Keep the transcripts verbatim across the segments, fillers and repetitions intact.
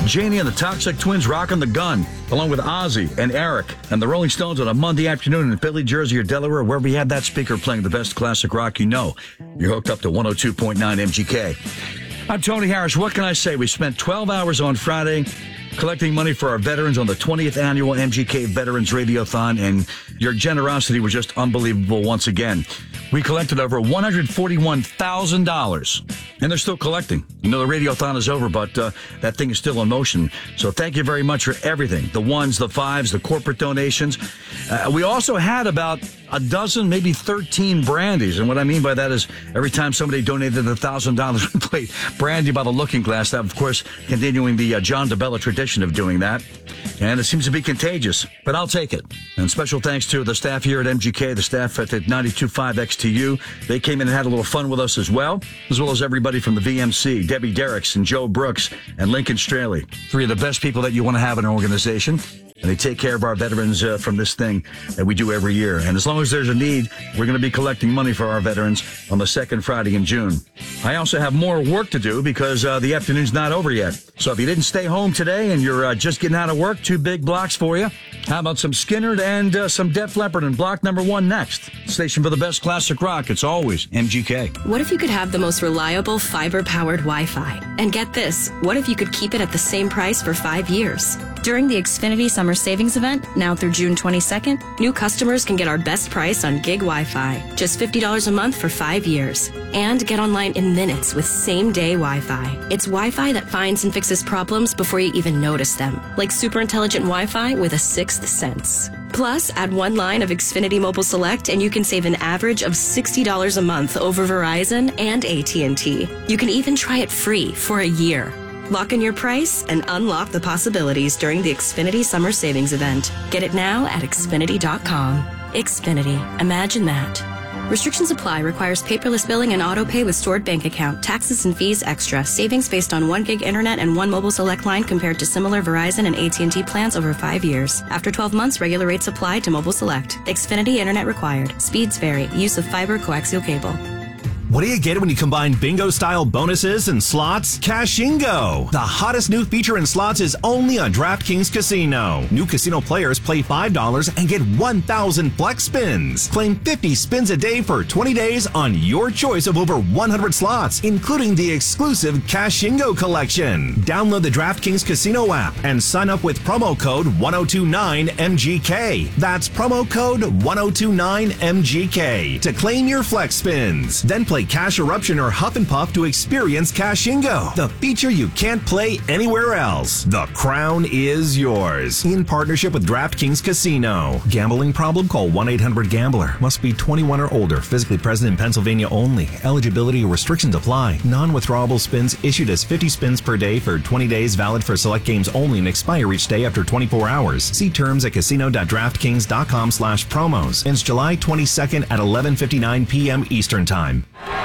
Janie and the Toxic Twins rocking the gun, along with Ozzy and Eric and the Rolling Stones on a Monday afternoon in Philly, Jersey, or Delaware, where we had that speaker playing the best classic rock you know. You're hooked up to one oh two point nine M G K. I'm Tony Harris. What can I say? We spent twelve hours on Friday collecting money for our veterans on the twentieth annual M G K Veterans Radiothon, and your generosity was just unbelievable once again. We collected over one hundred forty-one thousand dollars, and they're still collecting. You know, the Radiothon is over, but uh, that thing is still in motion. So thank you very much for everything. The ones, the fives, the corporate donations. Uh, we also had about a dozen, maybe thirteen brandies. And what I mean by that is every time somebody donated one thousand dollars, we played Brandy by the Looking Glass. That, of course, continuing the uh, John DeBella tradition of doing that. And it seems to be contagious, but I'll take it. And special thanks to the staff here at M G K, the staff at ninety-two point five X T U. They came in and had a little fun with us as well, as well as everybody from the V M C, Debbie Derricks and Joe Brooks and Lincoln Straley. Three of the best people that you want to have in an organization. And they take care of our veterans uh, from this thing that we do every year. And as long as there's a need, we're going to be collecting money for our veterans on the second Friday in June. I also have more work to do because uh, the afternoon's not over yet. So if you didn't stay home today and you're uh, just getting out of work, two big blocks for you. How about some Skynyrd and uh, some Def Leppard in block number one next? Station for the best classic rock. It's always M G K. What if you could have the most reliable fiber-powered Wi-Fi? And get this, what if you could keep it at the same price for five years? During the Xfinity Summer Savings Event, now through June twenty-second, new customers can get our best price on gig Wi-Fi, just fifty dollars a month for five years. And get online in minutes with same-day Wi-Fi. It's Wi-Fi that finds and fixes problems before you even notice them, like super intelligent Wi-Fi with a sixth sense. Plus, add one line of Xfinity Mobile Select and you can save an average of sixty dollars a month over Verizon and A T and T. You can even try it free for a year. Lock in your price and unlock the possibilities during the Xfinity Summer Savings Event. Get it now at Xfinity dot com. Xfinity. Imagine that. Restrictions apply. Requires paperless billing and auto pay with stored bank account. Taxes and fees extra. Savings based on one gig internet and one mobile select line compared to similar Verizon and A T and T plans over five years. After twelve months, regular rates apply to mobile select. Xfinity internet required. Speeds vary. Use of fiber coaxial cable. What do you get when you combine bingo-style bonuses and slots? Cashingo! The hottest new feature in slots is only on DraftKings Casino. New casino players play five dollars and get one thousand flex spins. Claim fifty spins a day for twenty days on your choice of over one hundred slots, including the exclusive Cashingo collection. Download the DraftKings Casino app and sign up with promo code one oh two nine M G K. That's promo code one oh two nine M G K to claim your flex spins. Then play Cash Eruption or Huff and Puff to experience Cashingo, the feature you can't play anywhere else. The crown is yours. In partnership with DraftKings Casino. Gambling problem? Call one eight hundred gambler. Must be twenty-one or older. Physically present in Pennsylvania only. Eligibility restrictions apply. Non-withdrawable spins issued as fifty spins per day for twenty days, valid for select games only and expire each day after twenty-four hours. See terms at casino.draftkings.com slash promos. Ends July twenty-second at eleven fifty-nine p.m. Eastern Time.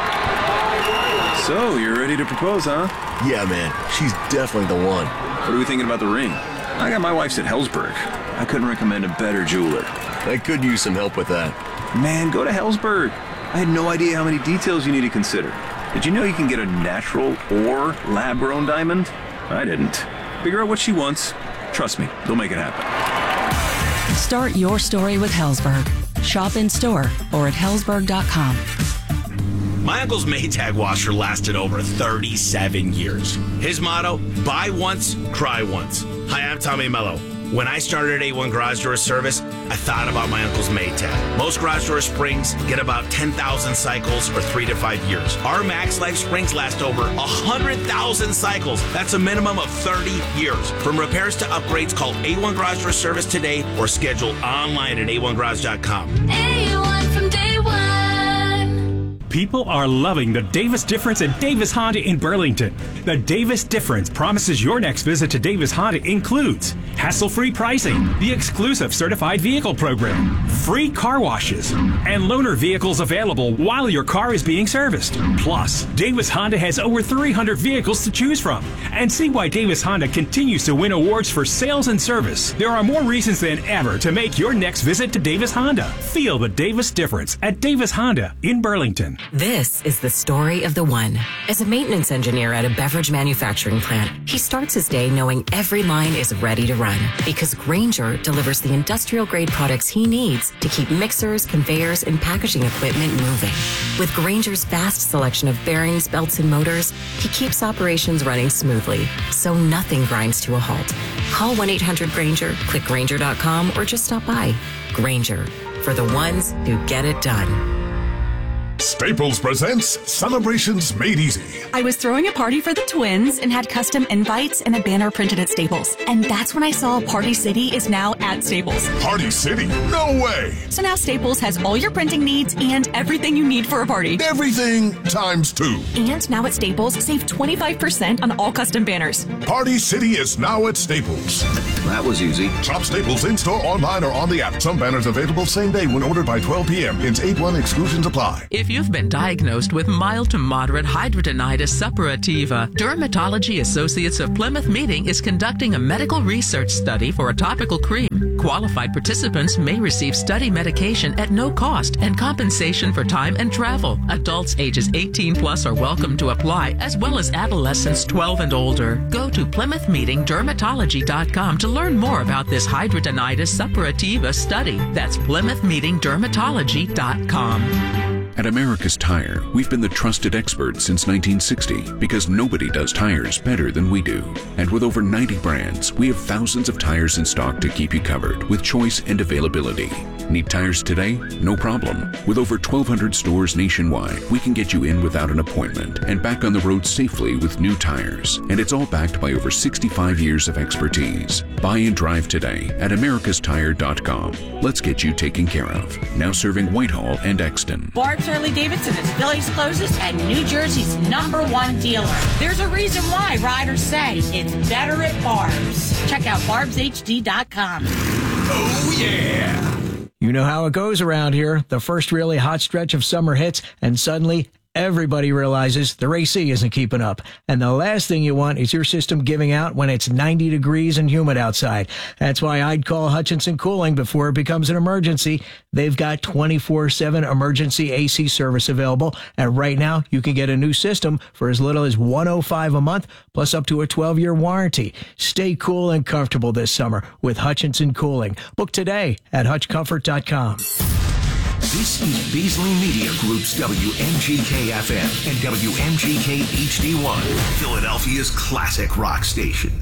So, you're ready to propose, huh? Yeah, man. She's definitely the one. What are we thinking about the ring? I got my wife's at Helzberg. I couldn't recommend a better jeweler. I could use some help with that. Man, go to Helzberg. I had no idea how many details you need to consider. Did you know you can get a natural or lab-grown diamond? I didn't. Figure out what she wants. Trust me, they'll make it happen. Start your story with Helzberg. Shop in store or at helzberg dot com. My uncle's Maytag washer lasted over thirty-seven years. His motto, buy once, cry once. Hi, I'm Tommy Mello. When I started at A one Garage Door Service, I thought about my uncle's Maytag. Most garage door springs get about ten thousand cycles or three to five years. Our Max Life springs last over one hundred thousand cycles. That's a minimum of thirty years. From repairs to upgrades, call A one Garage Door Service today or schedule online at A one garage dot com. A one from day one. People are loving the Davis Difference at Davis Honda in Burlington. The Davis Difference promises your next visit to Davis Honda includes hassle-free pricing, the exclusive certified vehicle program, free car washes, and loaner vehicles available while your car is being serviced. Plus, Davis Honda has over three hundred vehicles to choose from. And see why Davis Honda continues to win awards for sales and service. There are more reasons than ever to make your next visit to Davis Honda. Feel the Davis Difference at Davis Honda in Burlington. This is the story of the one. As a maintenance engineer at a beverage manufacturing plant, he starts his day knowing every line is ready to run because Grainger delivers the industrial-grade products he needs to keep mixers, conveyors, and packaging equipment moving. With Grainger's vast selection of bearings, belts, and motors, he keeps operations running smoothly, so nothing grinds to a halt. Call one eight hundred Grainger, click Grainger dot com, or just stop by. Grainger, for the ones who get it done. Staples presents Celebrations Made Easy. I was throwing a party for the twins and had custom invites and a banner printed at Staples. And that's when I saw Party City is now at Staples. Party City? No way! So now Staples has all your printing needs and everything you need for a party. Everything times two. And now at Staples, save twenty-five percent on all custom banners. Party City is now at Staples. That was easy. Shop Staples in-store, online, or on the app. Some banners available same day when ordered by twelve p.m. Hence eight one exclusions apply. If you've been diagnosed with mild to moderate hidradenitis suppurativa, Dermatology Associates of Plymouth Meeting is conducting a medical research study for a topical cream. Qualified participants may receive study medication at no cost and compensation for time and travel. Adults ages eighteen plus are welcome to apply, as well as adolescents twelve and older. Go to plymouth meeting dermatology dot com to learn more about this hidradenitis suppurativa study. That's plymouth meeting dermatology dot com. At America's Tire, we've been the trusted experts since nineteen sixty because nobody does tires better than we do. And with over ninety brands, we have thousands of tires in stock to keep you covered with choice and availability. Need tires today? No problem. With over twelve hundred stores nationwide, we can get you in without an appointment and back on the road safely with new tires. And it's all backed by over sixty-five years of expertise. Buy and drive today at americas tire dot com. Let's get you taken care of. Now serving Whitehall and Exton. Barb's Harley Davidson is Philly's closest and New Jersey's number one dealer. There's a reason why riders say it's better at Barb's. Check out barbs h d dot com. Oh, yeah! You know how it goes around here. The first really hot stretch of summer hits, and suddenly everybody realizes their A C isn't keeping up. And the last thing you want is your system giving out when it's ninety degrees and humid outside. That's why I'd call Hutchinson Cooling before it becomes an emergency. They've got twenty-four seven emergency A C service available. And right now, you can get a new system for as little as one hundred five dollars a month, plus up to a twelve-year warranty. Stay cool and comfortable this summer with Hutchinson Cooling. Book today at hutch comfort dot com. This is Beasley Media Group's W M G K F M and W M G K H D one, Philadelphia's classic rock station.